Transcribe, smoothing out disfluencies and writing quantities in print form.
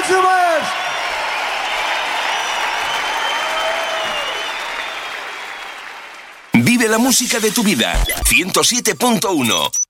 gentlemen. Vive la música de tu vida. 107.1